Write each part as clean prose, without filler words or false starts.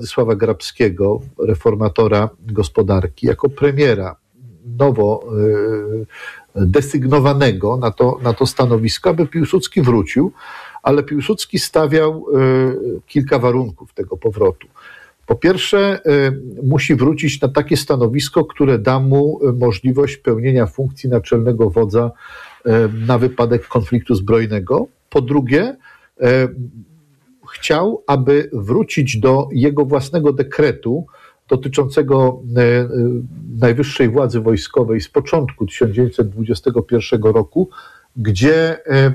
Władysława Grabskiego, reformatora gospodarki, jako premiera nowo desygnowanego na to stanowisko, aby Piłsudski wrócił, ale Piłsudski stawiał kilka warunków tego powrotu. Po pierwsze, musi wrócić na takie stanowisko, które da mu możliwość pełnienia funkcji naczelnego wodza na wypadek konfliktu zbrojnego. Po drugie, chciał, aby wrócić do jego własnego dekretu dotyczącego najwyższej władzy wojskowej z początku 1921 roku, gdzie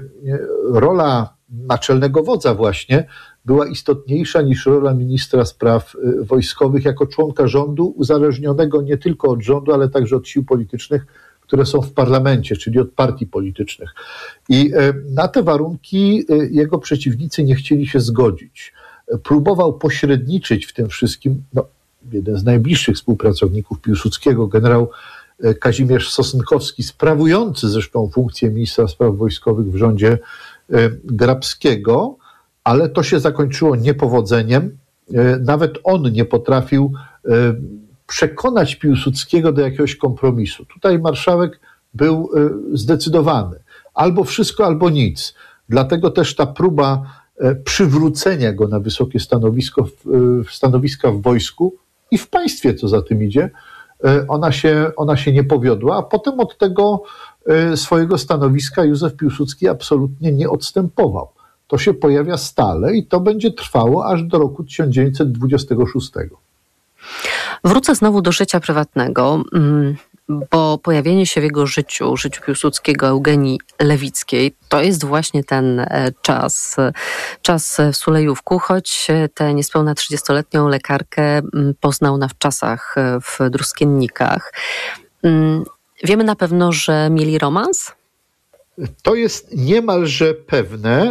rola naczelnego wodza właśnie była istotniejsza niż rola ministra spraw wojskowych jako członka rządu, uzależnionego nie tylko od rządu, ale także od sił politycznych, które są w parlamencie, czyli od partii politycznych. I na te warunki jego przeciwnicy nie chcieli się zgodzić. Próbował pośredniczyć w tym wszystkim jeden z najbliższych współpracowników Piłsudskiego, generał Kazimierz Sosnkowski, sprawujący zresztą funkcję ministra spraw wojskowych w rządzie Grabskiego, ale to się zakończyło niepowodzeniem. Nawet on nie potrafił przekonać Piłsudskiego do jakiegoś kompromisu. Tutaj marszałek był zdecydowany. Albo wszystko, albo nic. Dlatego też ta próba przywrócenia go na wysokie stanowiska w wojsku i w państwie, co za tym idzie, ona się nie powiodła, a potem od tego swojego stanowiska Józef Piłsudski absolutnie nie odstępował. To się pojawia stale i to będzie trwało aż do roku 1926. Wrócę znowu do życia prywatnego, bo pojawienie się w jego życiu Piłsudskiego, Eugenii Lewickiej, to jest właśnie ten czas w Sulejówku, choć tę niespełna 30-letnią lekarkę poznał na wczasach w Druskiennikach. Wiemy na pewno, że mieli romans? To jest niemalże pewne.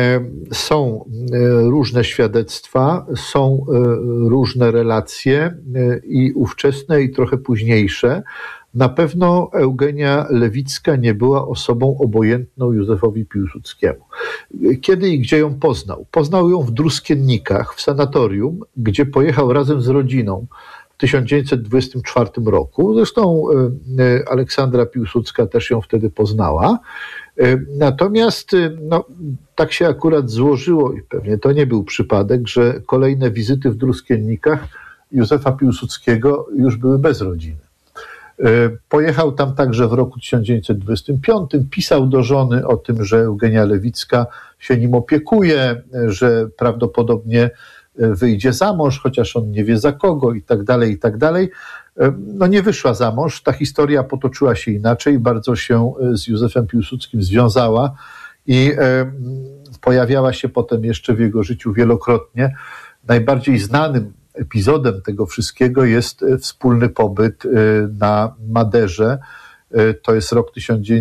Są różne świadectwa, są różne relacje i ówczesne, i trochę późniejsze. Na pewno Eugenia Lewicka nie była osobą obojętną Józefowi Piłsudskiemu. Kiedy i gdzie ją poznał? Poznał ją w Druskiennikach, w sanatorium, gdzie pojechał razem z rodziną w 1924 roku. Zresztą Aleksandra Piłsudska też ją wtedy poznała. Natomiast tak się akurat złożyło i pewnie to nie był przypadek, że kolejne wizyty w Druskiennikach Józefa Piłsudskiego już były bez rodziny. Pojechał tam także w roku 1925, pisał do żony o tym, że Eugenia Lewicka się nim opiekuje, że prawdopodobnie wyjdzie za mąż, chociaż on nie wie za kogo i tak dalej, i tak dalej. Nie wyszła za mąż, ta historia potoczyła się inaczej, bardzo się z Józefem Piłsudskim związała i pojawiała się potem jeszcze w jego życiu wielokrotnie. Najbardziej znanym epizodem tego wszystkiego jest wspólny pobyt na Maderze. To jest rok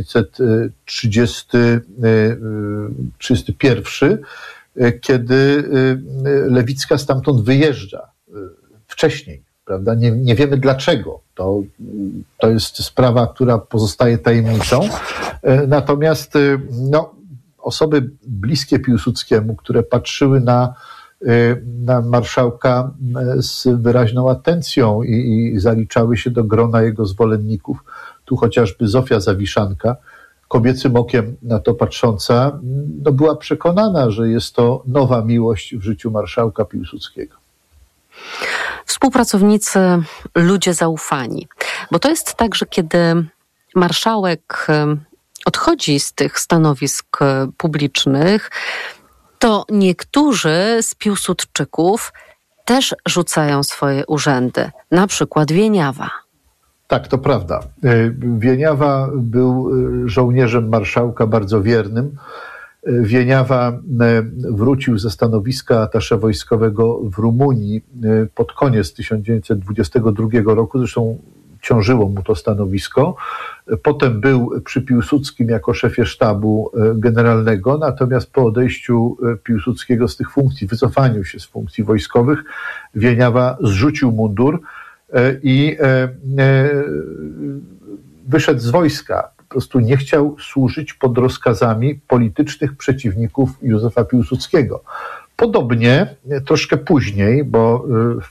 1931, kiedy Lewicka stamtąd wyjeżdża wcześniej, prawda? Nie wiemy dlaczego. To jest sprawa, która pozostaje tajemnicą. Natomiast osoby bliskie Piłsudskiemu, które patrzyły na marszałka z wyraźną atencją i zaliczały się do grona jego zwolenników, tu chociażby Zofia Zawiszanka, kobiecym okiem na to patrząca, była przekonana, że jest to nowa miłość w życiu marszałka Piłsudskiego. Współpracownicy, ludzie zaufani. Bo to jest tak, że kiedy marszałek odchodzi z tych stanowisk publicznych, to niektórzy z Piłsudczyków też rzucają swoje urzędy, na przykład Wieniawa. Tak, to prawda. Wieniawa był żołnierzem marszałka bardzo wiernym. Wieniawa wrócił ze stanowiska atasze wojskowego w Rumunii pod koniec 1922 roku, zresztą ciążyło mu to stanowisko. Potem był przy Piłsudskim jako szefie sztabu generalnego, natomiast po odejściu Piłsudskiego z tych funkcji, wycofaniu się z funkcji wojskowych, Wieniawa zrzucił mundur i wyszedł z wojska. Po prostu nie chciał służyć pod rozkazami politycznych przeciwników Józefa Piłsudskiego. Podobnie, troszkę później, bo